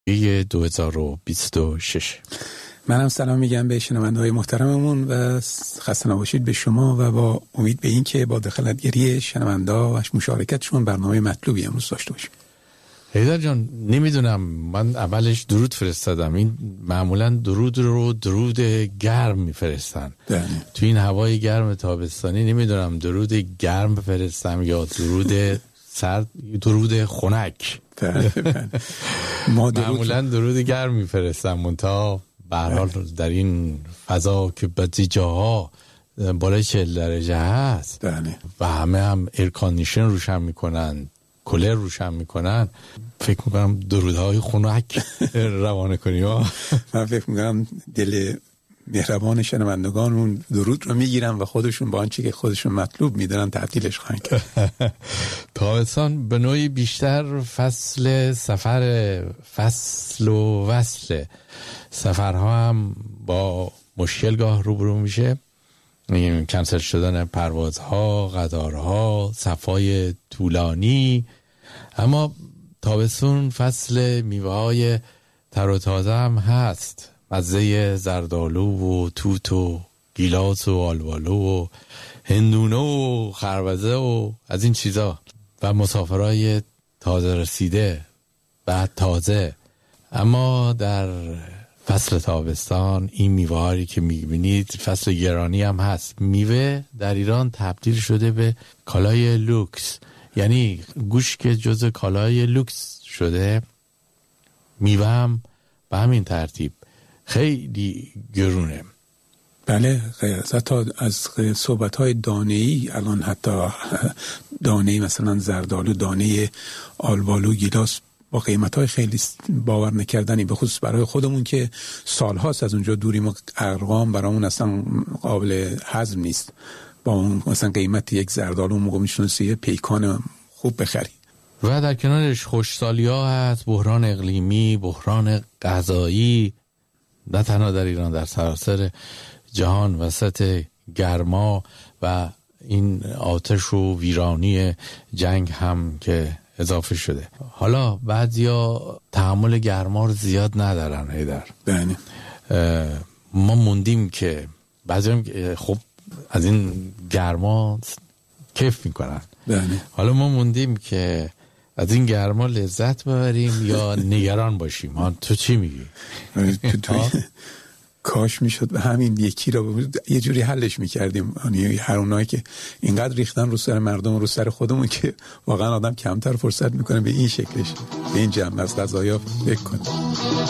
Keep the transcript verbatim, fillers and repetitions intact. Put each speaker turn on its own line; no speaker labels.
دو هزار و بیست و شش.
منم سلام میگم به شنونده‌های محترممون و خسته نباشید به شما و با امید به این که با دخالتگری شنوندا و مشارکتشون برنامه مطلوبی امروز داشته باشیم.
حیدر جان، نمیدونم، من اولش درود فرستادم. این معمولا درود رو درود گرم میفرستن تو این هوای گرم تابستانی. نمیدونم درود گرم بفرستم یا درود سرد، درود خنک.
ما
معمولا درود گرم میفرستم، منتها به هر حال در این فضا که بعضی جاها بالای چهل درجه هست
بله.
و همه هم ایرکاندیشن روشن میکنن، کولر روشن میکنن، فکر میکنم درودهای خنک روانه کنی.
من فکر میکنم دل مهربان شنوندگان اون درود رو میگیرن و خودشون با آنچه که خودشون مطلوب میدونن تعطیلش خواهند کرد.
تابستان به نوعی بیشتر فصل سفر، فصل و وصل. سفرها هم با مشکل گاه روبرو میشه، کنسل شدن پروازها، قطارها، صفای طولانی. اما تابستون فصل میوه های تر و تازه هم هست، مزه زردآلو و توت و گیلاس و آلبالو و هندونه و خربزه و از این چیزا و مسافرهای تازه رسیده بعد تازه. اما در فصل تابستان این میوه‌هایی که میبینید فصل گرانی هم هست. میوه در ایران تبدیل شده به کالای لوکس، یعنی گوشت که جز کالای لوکس شده، میوه هم به همین ترتیب خیلی گرونه.
بله، حتی از صحبت‌های دانه‌ای الان حتی دانه مثلا زردآلو، دانه آلبالو، گیلاس با قیمت‌های خیلی باور نکردنی، به خصوص برای خودمون که سال‌هاست از اونجا دوریم و ارقام برامون اصلا قابل هضم نیست. با اون مثلا قیمت یک زردآلو موقع میشونستی پیکان خوب بخری.
و در کنارش خوشسالی‌ها هست، بحران اقلیمی، بحران غذایی، نه تنها در ایران، در سراسر جهان وسط گرما و این آتش و ویرانی جنگ هم که اضافه شده. حالا بعضیا تحمل گرما رو زیاد ندارن حیدر.
بله.
ما موندیم که بعضیا خب از این گرما کیف میکنن.
بله.
حالا ما موندیم که از این گرما لذت ببریم یا نگران باشیم. ها تو چی میگی؟
کاش میشد به همین یکی رو یه جوری حلش میکردیم. یعنی هر اونایی که اینقدر ریختن رو سر مردم و رو سر خودمون که واقعا آدم کمتر فرصت میکنه به این شکلش به این جمع از قضایا فکر کنه.